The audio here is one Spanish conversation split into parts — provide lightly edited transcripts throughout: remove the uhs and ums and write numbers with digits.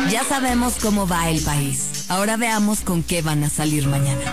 Ya sabemos cómo va el país. Ahora veamos con qué van a salir mañana.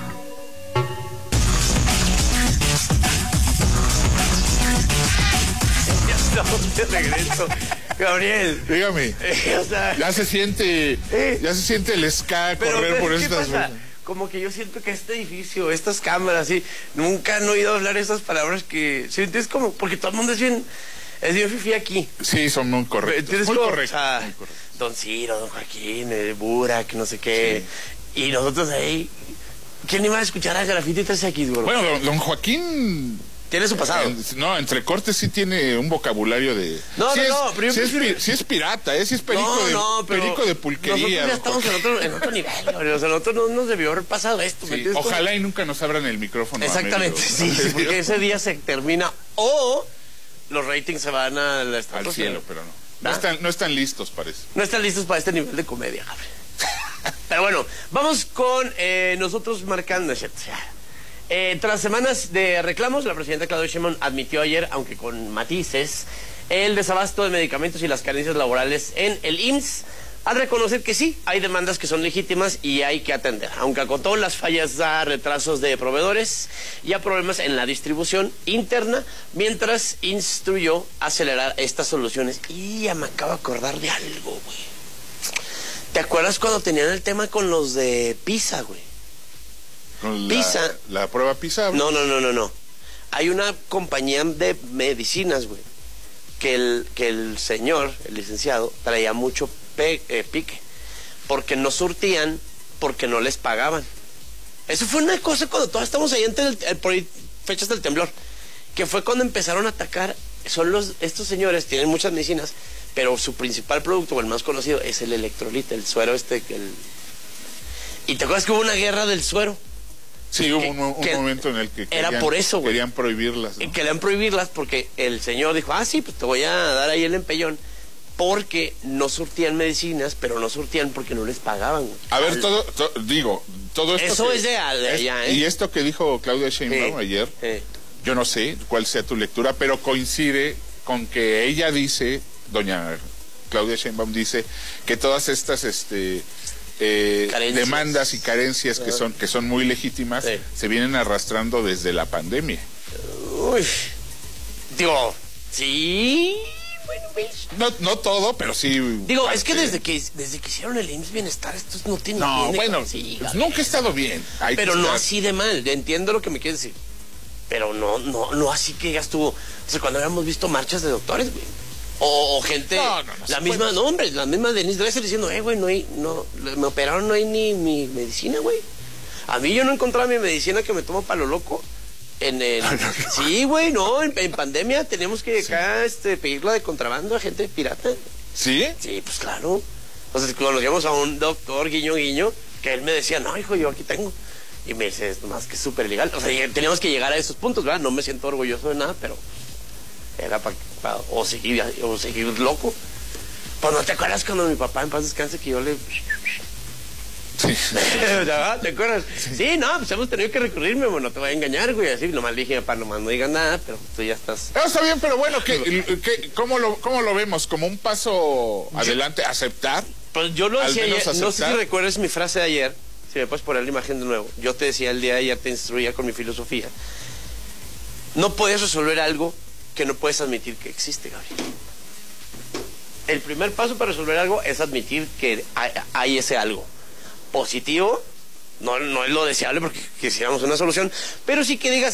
Ya estamos de regreso. Gabriel. Dígame. O sea, ya se siente el ska correr por estas. Como que yo siento que este edificio, estas cámaras, sí, nunca han oído hablar esas palabras que sientes como, porque todo el mundo es bien fifí aquí. Sí, son muy correctos. Muy correctos. O sea, Don Ciro, Don Joaquín, Burak, no sé qué. Sí. Y nosotros ahí, ¿quién iba a escuchar a Graffiti 3X, güey? Bueno, don Joaquín tiene su pasado. Entre cortes sí tiene un vocabulario de... pero sí es pirata, sí es perico de pulquería. Nosotros ya estamos en otro nivel, güey. O sea, nosotros no nos debió haber pasado esto. Sí, ojalá y nunca nos abran el micrófono. Exactamente, sí, porque ese día se termina o los ratings se van al cielo, pero no. No están listos, parece. No están listos para este nivel de comedia, Gabriel. Pero bueno, vamos con nosotros marcando, tras semanas de reclamos, la presidenta Claudia Sheinbaum admitió ayer, aunque con matices, el desabasto de medicamentos y las carencias laborales en el IMSS, al reconocer que sí, hay demandas que son legítimas y hay que atender, aunque acotó las fallas a retrasos de proveedores y a problemas en la distribución interna, mientras instruyó acelerar estas soluciones. Y ya me acabo de acordar de algo, güey. ¿Te acuerdas cuando tenían el tema con los de PISA, güey? Con PISA. La prueba PISA. No. Hay una compañía de medicinas, güey, que el señor, el licenciado, traía mucho pique, porque no surtían, porque no les pagaban. Eso fue una cosa cuando todos estamos ahí por fechas del temblor, que fue cuando empezaron a atacar. Estos señores tienen muchas medicinas, pero su principal producto, o el más conocido, es el electrolita, el suero ¿Y te acuerdas que hubo una guerra del suero? Sí, hubo un momento en el que era por eso, güey. Querían prohibirlas, ¿no? Querían prohibirlas porque el señor dijo, sí, pues te voy a dar ahí el empellón, porque no surtían medicinas, pero no surtían porque no les pagaban, güey. A ver, todo esto... Eso es de allá, ¿eh? Y esto que dijo Claudia Sheinbaum ayer, yo no sé cuál sea tu lectura, pero coincide con que ella dice, doña Claudia Sheinbaum dice, que todas estas demandas y carencias que son muy legítimas se vienen arrastrando desde la pandemia. Uy, digo, sí, bueno, no todo, pero sí. Digo, parte. Es que desde que hicieron el IMSS Bienestar, esto no tiene. No, bueno, pues nunca ha estado bien. Pero no así de mal. Entiendo lo que me quieres decir. Pero no así que ya estuvo. O sea, cuando habíamos visto marchas de doctores, güey. O gente, la misma Denise Dresser diciendo, güey, me operaron, no hay ni mi medicina, güey. A mí yo no encontraba mi medicina que me tomo para lo loco. Sí, güey, en pandemia teníamos que acá pedirla de contrabando a gente pirata. ¿Sí? Sí, pues claro. O sea, conocíamos a un doctor, guiño, que él me decía, no, hijo, yo aquí tengo. Y me dice, es más que súper legal. O sea, teníamos que llegar a esos puntos, ¿verdad? No me siento orgulloso de nada, pero era para o seguir loco. Pues no te acuerdas cuando mi papá en paz descanse que yo le... Sí. ¿Te acuerdas? Sí, no, pues hemos tenido que recurrirme, no te voy a engañar, güey. Así, nomás le dije, papá, nomás no digas nada, pero tú ya estás... Está bien, pero bueno, ¿cómo lo vemos? ¿Como un paso adelante, aceptar? Pues yo lo decía ayer, no sé si recuerdas mi frase de ayer, si me puedes poner la imagen de nuevo. Yo te decía el día de ayer, te instruía con mi filosofía. No puedes resolver algo que no puedes admitir que existe, Gabriel. El primer paso para resolver algo es admitir que hay ese algo. Positivo, no es lo deseable porque quisiéramos una solución, pero sí que digas,